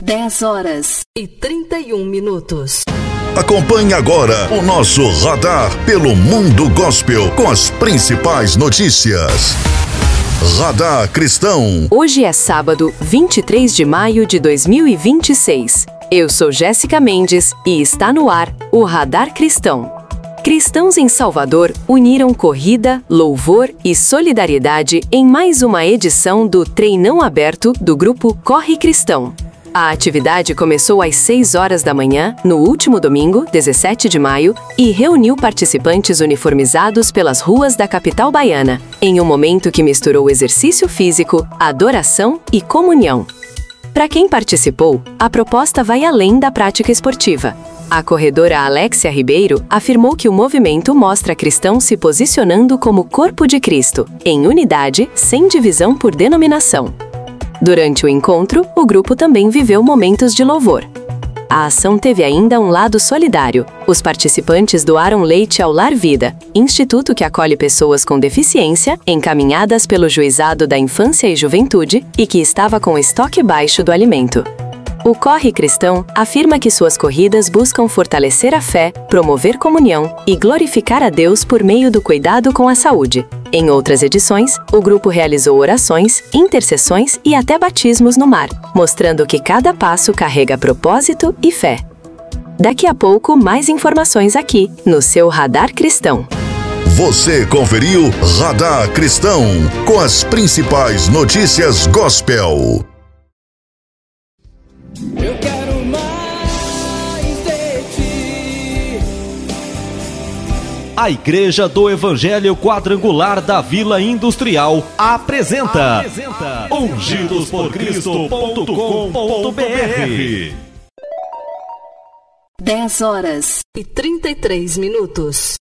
10h31. Acompanhe agora o nosso radar pelo mundo gospel com as principais notícias. Radar Cristão. Hoje é sábado, 23 de maio de 2026. Eu sou Jéssica Mendes e está no ar o Radar Cristão. Cristãos em Salvador uniram corrida, louvor e solidariedade em mais uma edição do Treinão Aberto do grupo Corre Cristão. A atividade começou às 6 horas da manhã, no último domingo, 17 de maio, e reuniu participantes uniformizados pelas ruas da capital baiana, em um momento que misturou exercício físico, adoração e comunhão. Para quem participou, a proposta vai além da prática esportiva. A corredora Alexia Ribeiro afirmou que o movimento mostra cristãos se posicionando como corpo de Cristo, em unidade, sem divisão por denominação. Durante o encontro, o grupo também viveu momentos de louvor. A ação teve ainda um lado solidário. Os participantes doaram leite ao Lar Vida, instituto que acolhe pessoas com deficiência, encaminhadas pelo Juizado da Infância e Juventude e que estava com estoque baixo do alimento. O Corre Cristão afirma que suas corridas buscam fortalecer a fé, promover comunhão e glorificar a Deus por meio do cuidado com a saúde. Em outras edições, o grupo realizou orações, intercessões e até batismos no mar, mostrando que cada passo carrega propósito e fé. Daqui a pouco, mais informações aqui, no seu Radar Cristão. Você conferiu Radar Cristão, com as principais notícias gospel. Eu quero mais de ti. A Igreja do Evangelho Quadrangular da Vila Industrial apresenta ungidosporcristo.com.br. 10h33.